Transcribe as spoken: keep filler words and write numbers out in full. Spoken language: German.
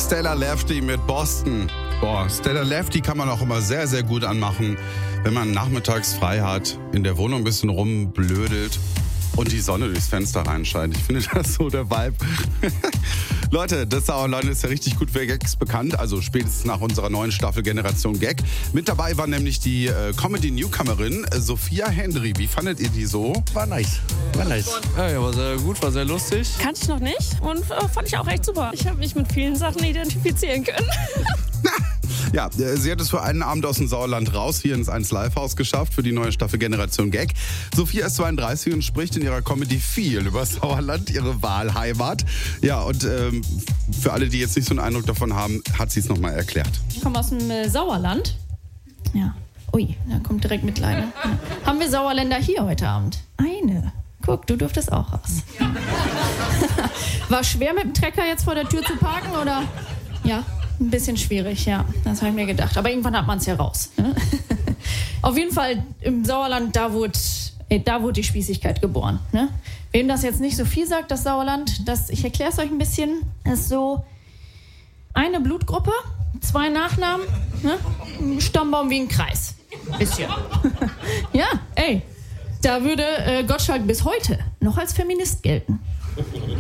Stella Lefty mit Boston. Boah, Stella Lefty kann man auch immer sehr, sehr gut anmachen, wenn man nachmittags frei hat, in der Wohnung ein bisschen rumblödelt und die Sonne durchs Fenster reinscheint. Ich finde das so der Vibe. Leute, das Sauerland ist ja richtig gut für Gags bekannt, also spätestens nach unserer neuen Staffel Generation Gag. Mit dabei war nämlich die äh, Comedy-Newcomerin äh, Sophia Hendry. Wie fandet ihr die so? War nice, war nice. Ja, ja, war sehr gut, war sehr lustig. Kannte ich noch nicht und äh, fand ich auch echt super. Ich habe mich mit vielen Sachen identifizieren können. Ja, sie hat es für einen Abend aus dem Sauerland raus hier ins eins Live-Haus geschafft für die neue Staffel Generation Gag. Sophia ist zweiunddreißig und spricht in ihrer Comedy viel über Sauerland, ihre Wahlheimat. Ja, und ähm, für alle, die jetzt nicht so einen Eindruck davon haben, hat sie es nochmal erklärt. Ich komme aus dem äh, Sauerland. Ja. Ui, da kommt direkt Mitleid. Ja. Haben wir Sauerländer hier heute Abend? Eine. Guck, du durftest auch raus. War schwer mit dem Trecker jetzt vor der Tür zu parken, oder? Ja. Ein bisschen schwierig, ja. Das habe ich mir gedacht. Aber irgendwann hat man es ja raus. Ne? Auf jeden Fall im Sauerland, da wurde, da wurde die Spießigkeit geboren. Ne? Wem das jetzt nicht so viel sagt, das Sauerland, das, ich erkläre es euch ein bisschen, das ist so eine Blutgruppe, zwei Nachnamen, ne? Ein Stammbaum wie ein Kreis. Bisschen. Ja, ey, da würde äh, Gottschalk bis heute noch als Feminist gelten.